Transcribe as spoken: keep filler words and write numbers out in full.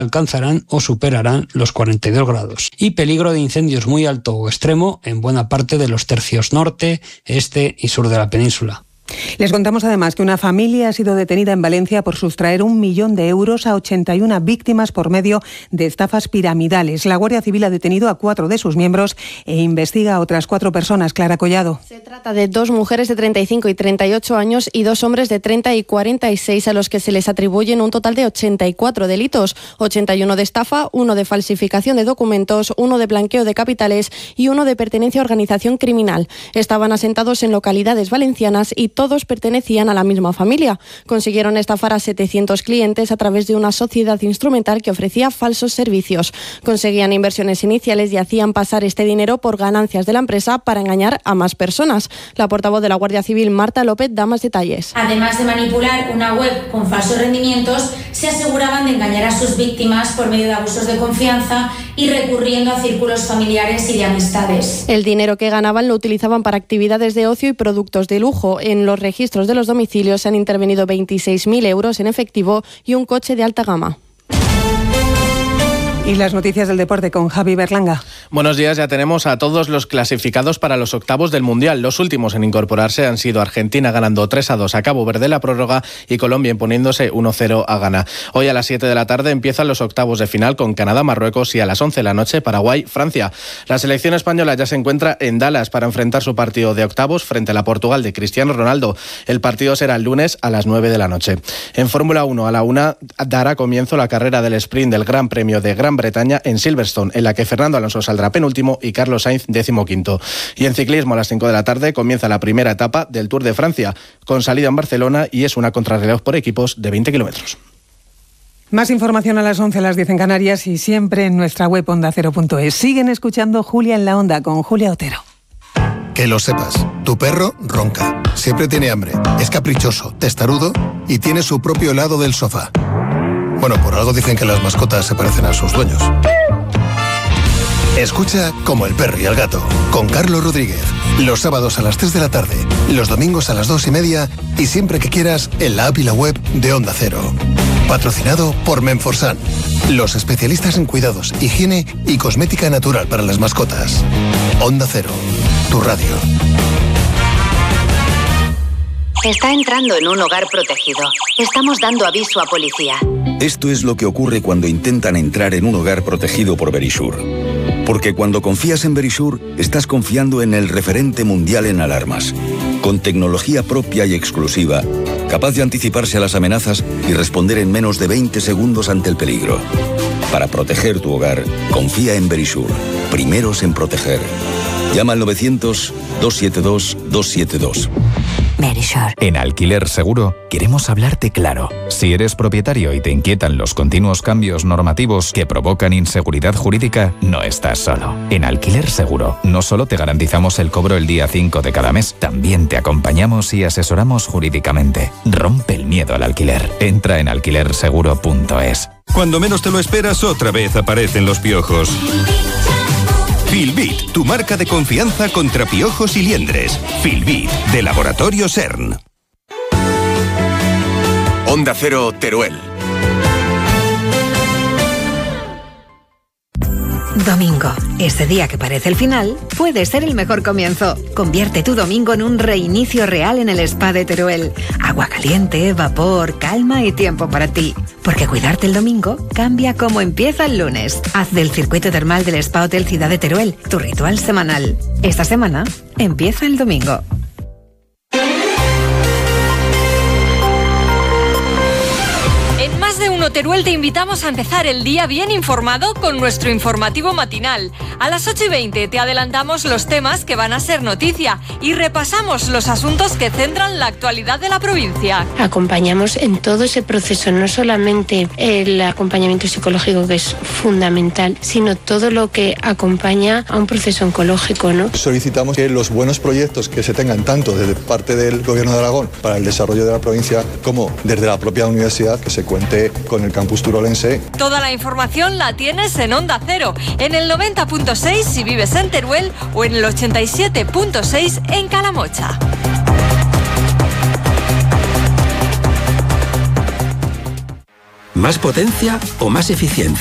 alcanzarán o superarán los cuarenta y dos grados. Y peligro de incendios muy alto o extremo en buena parte de los tercios norte, este y sur de la península. Les contamos además que una familia ha sido detenida en Valencia por sustraer un millón de euros a ochenta y una víctimas por medio de estafas piramidales. La Guardia Civil ha detenido a cuatro de sus miembros e investiga a otras cuatro personas. Clara Collado. Se trata de dos mujeres de treinta y cinco y treinta y ocho años y dos hombres de treinta y cuarenta y seis a los que se les atribuyen un total de ochenta y cuatro delitos, ochenta y uno de estafa, uno de falsificación de documentos, uno de blanqueo de capitales y uno de pertenencia a organización criminal. Estaban asentados en localidades valencianas y todos pertenecían a la misma familia. Consiguieron estafar a setecientos clientes a través de una sociedad instrumental que ofrecía falsos servicios. Conseguían inversiones iniciales y hacían pasar este dinero por ganancias de la empresa para engañar a más personas. La portavoz de la Guardia Civil, Marta López, da más detalles. Además de manipular una web con falsos rendimientos, se aseguraban de engañar a sus víctimas por medio de abusos de confianza y recurriendo a círculos familiares y de amistades. El dinero que ganaban lo utilizaban para actividades de ocio y productos de lujo. En los registros de los domicilios se han intervenido veintiséis mil euros en efectivo y un coche de alta gama. Y las noticias del deporte con Javi Berlanga. Buenos días, ya tenemos a todos los clasificados para los octavos del Mundial. Los últimos en incorporarse han sido Argentina ganando tres a dos a Cabo Verde la prórroga y Colombia imponiéndose uno cero a Ghana. Hoy a las siete de la tarde empiezan los octavos de final con Canadá-Marruecos y a las once de la noche Paraguay-Francia. La selección española ya se encuentra en Dallas para enfrentar su partido de octavos frente a la Portugal de Cristiano Ronaldo. El partido será el lunes a las nueve de la noche. En Fórmula uno a la una dará comienzo la carrera del sprint del Gran Premio de Gran Bretaña en Silverstone, en la que Fernando Alonso saldrá penúltimo y Carlos Sainz decimoquinto. Y en ciclismo a las cinco de la tarde comienza la primera etapa del Tour de Francia, con salida en Barcelona y es una contrarreloj por equipos de veinte kilómetros. Más información a las once, a las diez en Canarias y siempre en nuestra web onda cero punto es. Siguen escuchando Julia en la Onda con Julia Otero. Que lo sepas, tu perro ronca, siempre tiene hambre, es caprichoso, testarudo y tiene su propio lado del sofá. Bueno, por algo dicen que las mascotas se parecen a sus dueños. Escucha Como el perro y el gato, con Carlos Rodríguez. Los sábados a las tres de la tarde, los domingos a las dos y media y siempre que quieras en la app y la web de Onda Cero. Patrocinado por Menforsan, los especialistas en cuidados, higiene y cosmética natural para las mascotas. Onda Cero, tu radio. Está entrando en un hogar protegido. Estamos dando aviso a policía. Esto es lo que ocurre cuando intentan entrar en un hogar protegido por Verisure. Porque cuando confías en Verisure, estás confiando en el referente mundial en alarmas. Con tecnología propia y exclusiva, capaz de anticiparse a las amenazas y responder en menos de veinte segundos ante el peligro. Para proteger tu hogar, confía en Verisure. Primeros en proteger. Llama al novecientos, dos siete dos, dos siete dos. Verisure. En Alquiler Seguro queremos hablarte claro. Si eres propietario y te inquietan los continuos cambios normativos que provocan inseguridad jurídica, no estás solo. En Alquiler Seguro no solo te garantizamos el cobro el día cinco de cada mes, también te acompañamos y asesoramos jurídicamente. Rompe el miedo al alquiler. Entra en alquiler seguro punto es. Cuando menos te lo esperas, otra vez aparecen los piojos. Filbit, tu marca de confianza contra piojos y liendres. Filbit, de Laboratorio CERN. Onda Cero, Teruel. Domingo, ese día que parece el final, puede ser el mejor comienzo. Convierte tu domingo en un reinicio real en el spa de Teruel. Agua caliente, vapor, calma y tiempo para ti. Porque cuidarte el domingo cambia cómo empieza el lunes. Haz del circuito termal del Spa Hotel Ciudad de Teruel tu ritual semanal. Esta semana empieza el domingo. En Más de Uno Teruel te invitamos a empezar el día bien informado con nuestro informativo matinal. A las ocho y veinte te adelantamos los temas que van a ser noticia y repasamos los asuntos que centran la actualidad de la provincia. Acompañamos en todo ese proceso, no solamente el acompañamiento psicológico, que es fundamental, sino todo lo que acompaña a un proceso oncológico, ¿no? Solicitamos que los buenos proyectos que se tengan tanto desde parte del Gobierno de Aragón para el desarrollo de la provincia como desde la propia universidad, que se cuente con el campus turolense. Toda la información la tienes en Onda Cero, en el noventa punto seis si vives en Teruel o en el ochenta y siete punto seis en Calamocha. ¿Más potencia o más eficiencia?